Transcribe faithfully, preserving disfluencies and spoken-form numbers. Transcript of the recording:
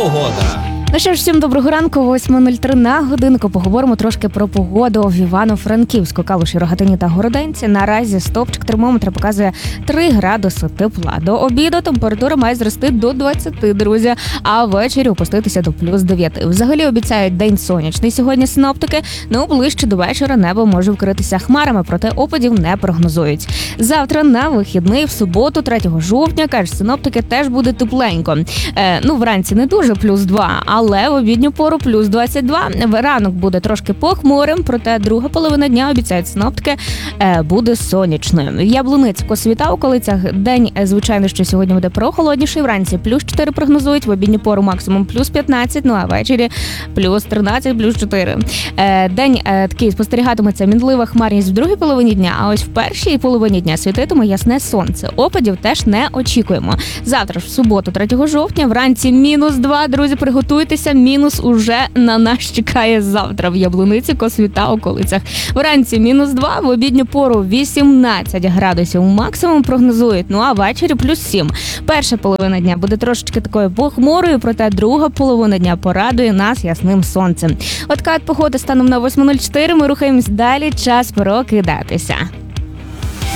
Погода. Ну що ж, всім доброго ранку, восьма нуль три на годинку. Поговоримо трошки про погоду в Івано-Франківську, Калуші, Рогатині та Городенці. Наразі стовпчик термометра показує три градуси тепла. До обіду температура має зрости до двадцяти, друзі, а ввечері опуститися до плюс дев'яти. Взагалі обіцяють день сонячний сьогодні синоптики, ну ближче до вечора небо може вкритися хмарами, проте опадів не прогнозують. Завтра на вихідний, в суботу, третього жовтня, кажуть синоптики, теж буде тепленько. Е, ну, вранці не дуже, плюс два, а але в обідню пору плюс двадцять два. Ранок буде трошки похмурим, проте друга половина дня, обіцяють синоптики, буде сонячною. Яблуниця, Косвіта, у околицях день, звичайно, що сьогодні буде прохолодніший. Вранці плюс чотири прогнозують, в обідню пору максимум плюс п'ятнадцять, ну а ввечері плюс тринадцять, плюс чотири. День такий спостерігатиметься мінлива хмарність в другій половині дня, а ось в першій половині дня світитиме ясне сонце. Опадів теж не очікуємо. Завтра ж в суботу, третього жовтня, вранці мінус два, друзі, приготуйтесь. Мінус уже на нас чекає завтра в Яблуниці, Косвіта, околицях. Вранці мінус два, в обідню пору вісімнадцять градусів максимум прогнозують, ну а ввечері плюс сім. Перша половина дня буде трошечки такою похмурою, проте друга половина дня порадує нас ясним сонцем. От така от погода станом на восьма нуль чотири, ми рухаємось далі, час прокидатися.